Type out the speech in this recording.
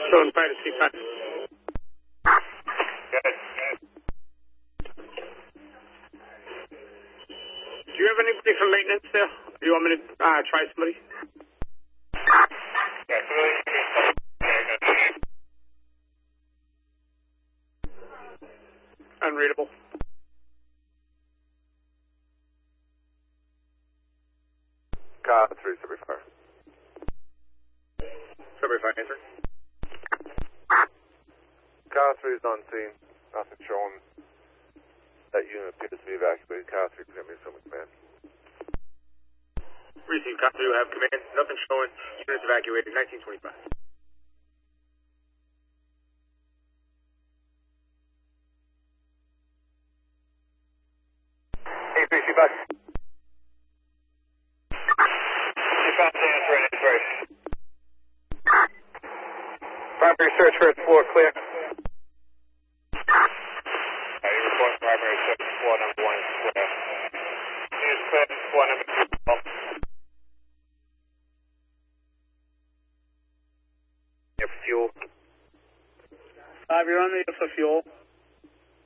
Showing 5 to 6. Do you have anybody for maintenance there? Do you want me to try somebody? Unreadable. Car 375. 75, answer. Car 3 is on scene. Nothing showing. That unit appears to be evacuated. Car 3, present me to someone command. Receive, Car 3 will have command. Nothing showing. Units evacuated. 1925. Hey, 325. Primary search for floor clear. You report primary search floor number 1 is clear. News clear, floor number 2. Fuel. 5, you're on the for fuel.